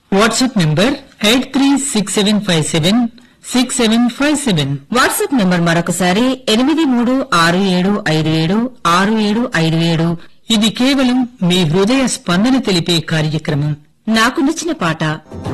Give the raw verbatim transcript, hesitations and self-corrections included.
WhatsApp number eight three six seven five seven six seven five seven. WhatsApp number మరొకసారి ఎనిమిది మూడు ఆరు ఏడు ఐదు ఏడు ఆరు ఏడు ఐదు ఏడు. ఇది కేవలం మీ హృదయ స్పందన తెలిపే కార్యక్రమం. నాకు నచ్చిన పాట.